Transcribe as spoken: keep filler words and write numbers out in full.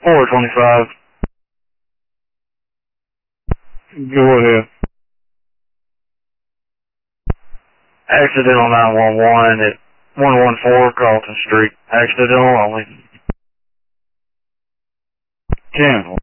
four twenty-five. Go ahead. Accidental nine one one at one one four Carlton Street. Accidental only. Cancel.